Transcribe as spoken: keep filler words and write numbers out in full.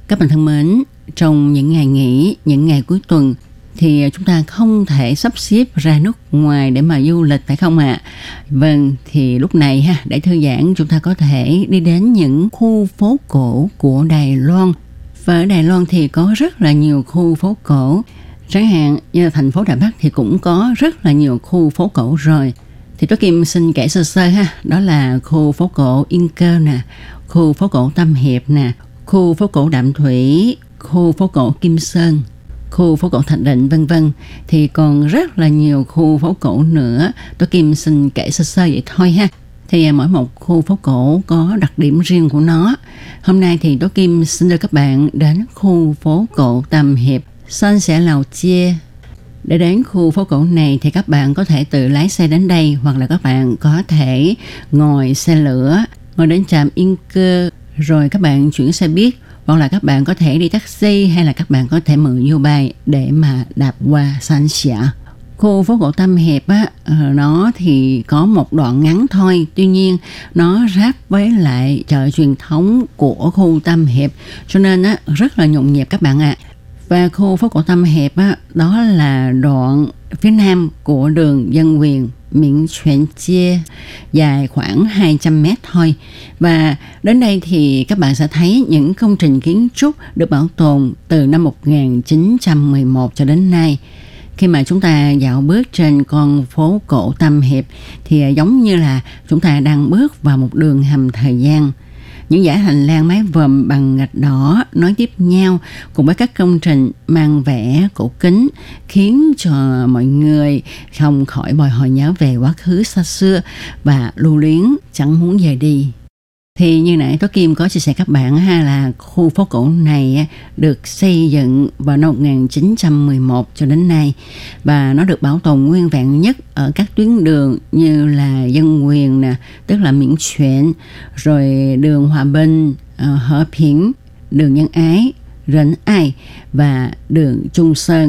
Các bạn thân mến, trong những ngày nghỉ, những ngày cuối tuần thì chúng ta không thể sắp xếp ra nước ngoài để mà du lịch phải không ạ? À? Vâng, thì lúc này ha, để thư giãn chúng ta có thể đi đến những khu phố cổ của Đài Loan. Và ở Đài Loan thì có rất là nhiều khu phố cổ. Chẳng hạn như thành phố Đài Bắc thì cũng có rất là nhiều khu phố cổ rồi. Thì Tố Kim xin kể sơ sơ ha, đó là khu phố cổ Yên Cơ nè, khu phố cổ Tâm Hiệp nè, khu phố cổ Đạm Thủy, khu phố cổ Kim Sơn, khu phố cổ Thạch Định vân vân. Thì còn rất là nhiều khu phố cổ nữa. Tố Kim xin kể sơ sơ vậy thôi ha. Thì mỗi một khu phố cổ có đặc điểm riêng của nó. Hôm nay thì Tố Kim xin đưa các bạn đến khu phố cổ Tâm Hiệp, San Xẻ Lào Chia. Để đến khu phố cổ này thì các bạn có thể tự lái xe đến đây, hoặc là các bạn có thể ngồi xe lửa, ngồi đến trạm Yên Cơ, rồi các bạn chuyển xe buýt, hoặc là các bạn có thể đi taxi, hay là các bạn có thể mượn du bài để mà đạp qua San Xẻ. Khu phố cổ Tâm Hiệp á, nó thì có một đoạn ngắn thôi, tuy nhiên nó ráp với lại chợ truyền thống của khu Tâm Hiệp, cho nên á, rất là nhộn nhịp các bạn ạ. À. Và khu phố cổ Tâm Hiệp á, đó là đoạn phía nam của đường Dân Quyền Miễn Chuyển Chia, dài khoảng hai trăm mét thôi. Và đến đây thì các bạn sẽ thấy những công trình kiến trúc được bảo tồn từ năm một nghìn chín trăm mười một cho đến nay. Khi mà chúng ta dạo bước trên con phố cổ Tâm Hiệp thì giống như là chúng ta đang bước vào một đường hầm thời gian. Những dãy hành lang mái vòm bằng gạch đỏ nối tiếp nhau cùng với các công trình mang vẻ cổ kính khiến cho mọi người không khỏi bồi hồi nhớ về quá khứ xa xưa và lưu luyến chẳng muốn rời đi. Thì như nãy Tố Kim có chia sẻ các bạn ha, là khu phố cổ này được xây dựng vào năm một nghìn chín trăm mười một cho đến nay, và nó được bảo tồn nguyên vẹn nhất ở các tuyến đường như là Dân Quyền nè, tức là Miễn Chuyển, rồi đường Hòa Bình, Hở Phiến, đường Nhân Ái,仁Ai và đường Trung Sơn.